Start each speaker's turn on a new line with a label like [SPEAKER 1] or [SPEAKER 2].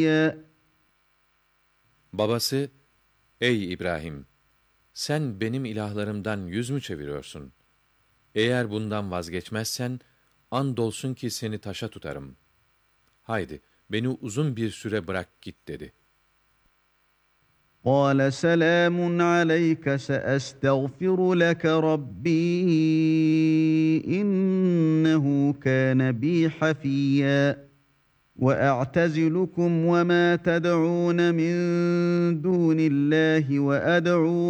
[SPEAKER 1] Babası, ey İbrahim, sen benim ilahlarımdan yüz mü çeviriyorsun? Eğer bundan vazgeçmezsen, andolsun ki seni taşa tutarım. Haydi, beni uzun bir süre bırak git dedi.
[SPEAKER 2] قَالَ سَلَامٌ عَلَيْكَ سَأَسْتَغْفِرُ لَكَ رَبِّي إِنَّهُ كَانَ بِي حَفِيًّا وَأَعْتَزِلُكُمْ وَمَا تَدْعُونَ مِن دُونِ اللَّهِ وَأَدْعُو